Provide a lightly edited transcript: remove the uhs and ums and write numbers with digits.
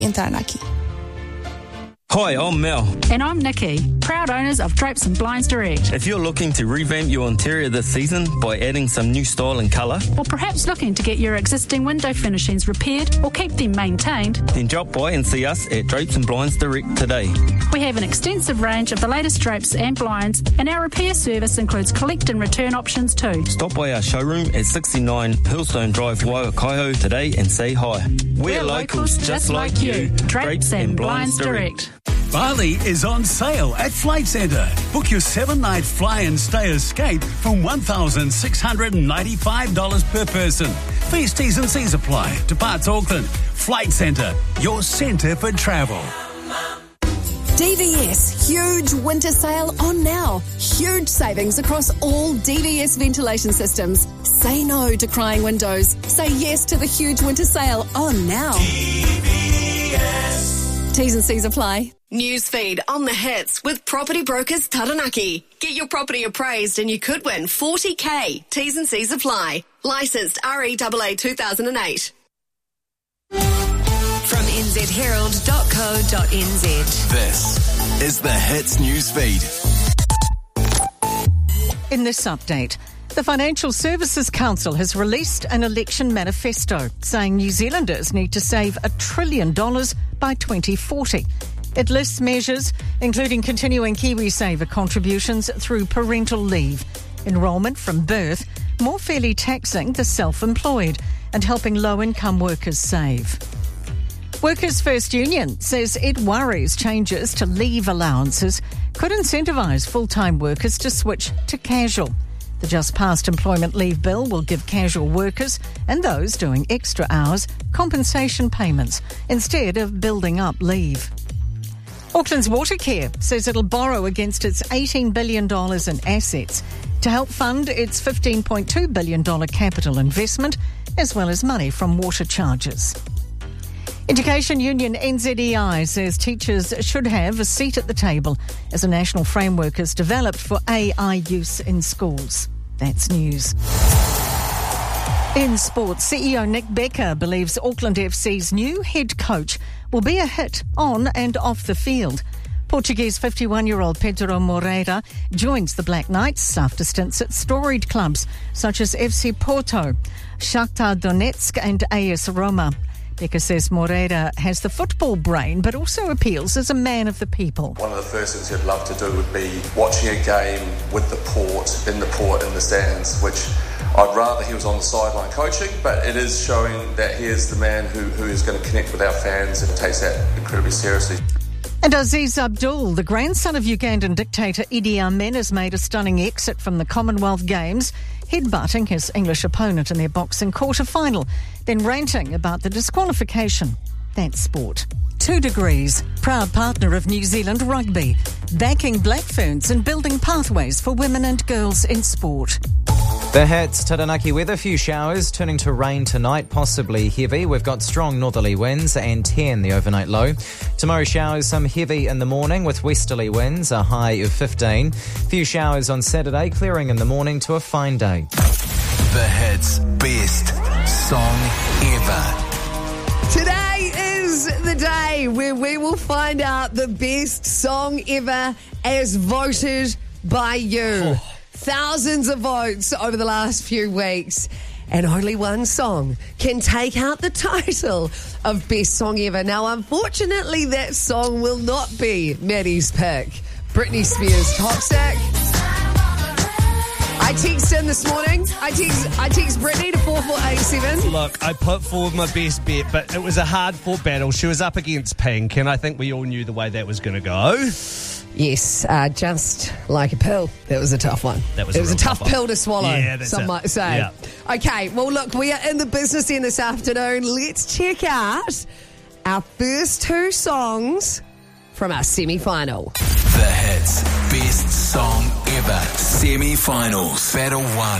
in Taranaki. Hi, I'm Mel. And I'm Nikki, proud owners of Drapes and Blinds Direct. If you're looking to revamp your interior this season by adding some new style and colour, or perhaps looking to get your existing window furnishings repaired or keep them maintained, then drop by and see us at Drapes and Blinds Direct today. We have an extensive range of the latest drapes and blinds, and our repair service includes collect and return options too. Stop by our showroom at 69 Hillstone Drive, Waiakaio today and say hi. We're locals just like you. Drapes and Blinds Direct. Bali is on sale at Flight Centre. Book your 7-night fly and stay escape from $1,695 per person. Fees, T's and C's apply. Departs Auckland. Flight Centre, your centre for travel. DVS, huge winter sale on now. Huge savings across all DVS ventilation systems. Say no to crying windows. Say yes to the huge winter sale on now. DVS. T's and C's apply. Newsfeed on the hits with Property Brokers Taranaki. Get your property appraised and you could win $40,000. T's and C's apply. Licensed REAA 2008. From nzherald.co.nz. This is the Hits Newsfeed. In this update, the Financial Services Council has released an election manifesto saying New Zealanders need to save $1 trillion by 2040. It lists measures including continuing KiwiSaver contributions through parental leave, enrolment from birth, more fairly taxing the self-employed, and helping low-income workers save. Workers' First Union says it worries changes to leave allowances could incentivise full-time workers to switch to casual. The just-passed employment leave bill will give casual workers and those doing extra hours compensation payments instead of building up leave. Auckland's Watercare says it'll borrow against its $18 billion in assets to help fund its $15.2 billion capital investment, as well as money from water charges. Education Union NZEI says teachers should have a seat at the table as a national framework is developed for AI use in schools. That's news. In sports, CEO Nick Becker believes Auckland FC's new head coach will be a hit on and off the field. Portuguese 51-year-old Pedro Moreira joins the Black Knights after stints at storied clubs such as FC Porto, Shakhtar Donetsk and AS Roma. Becker says Moreira has the football brain but also appeals as a man of the people. One of the first things he'd love to do would be watching a game with the port, in the stands, which I'd rather he was on the sideline coaching, but it is showing that he is the man who is going to connect with our fans and takes that incredibly seriously. And Aziz Abdul, the grandson of Ugandan dictator Idi Amin, has made a stunning exit from the Commonwealth Games, headbutting his English opponent in their boxing quarter-final, then ranting about the disqualification. That's sport. 2 Degrees, proud partner of New Zealand Rugby, backing Black Ferns and building pathways for women and girls in sport. The hits, Taranaki weather, few showers, turning to rain tonight, possibly heavy. We've got strong northerly winds and 10 the overnight low. Tomorrow showers, some heavy in the morning with westerly winds, a high of 15. Few showers on Saturday, clearing in the morning to a fine day. The hits, best song ever. Today is the day where we will find out the best song ever as voted by you. Thousands of votes over the last few weeks, and only one song can take out the title of Best Song Ever. Now, unfortunately, that song will not be Maddie's pick. Britney Spears' Toxic. I texted in this morning. I text Britney to 4487. Look, I put forward my best bet, but it was a hard-fought battle. She was up against Pink, and I think we all knew the way that was going to go. Yes, just like a pill. That was a tough one. It was a tough pill to swallow, yeah, that's some it. might say. Yeah. Okay, well, look, we are in the business end this afternoon. Let's check out our first 2 songs from our semi-final. The hits, best song ever, semi-finals, Battle 1.